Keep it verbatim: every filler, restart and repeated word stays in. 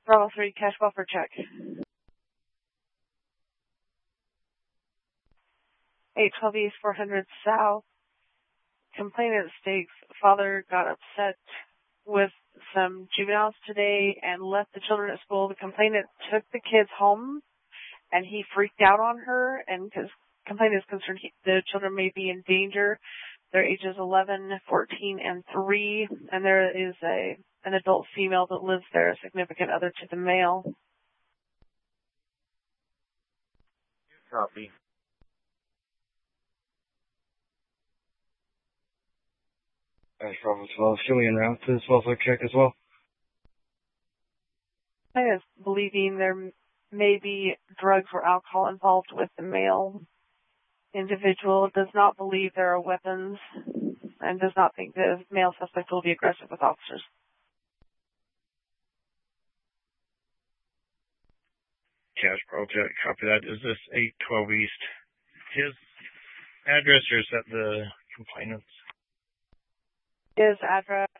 Bravo three, cash buffer check. eight twelve East, four hundred South. Complainant states father got upset with some juveniles today and left the children at school. The complainant took the kids home, and he freaked out on her, and because complainant is concerned he, the children may be in danger. They're ages eleven, fourteen, and three, and there is a an adult female that lives there, a significant other to the male. Copy. Ash Bravo twelve, show me en route to this welfare check as well. I is believing there may be drugs or alcohol involved with the male individual, does not believe there are weapons, and does not think the male suspect will be aggressive with officers. Cash Project, copy that. Is this eight twelve East his address or is that the complainant's? His address,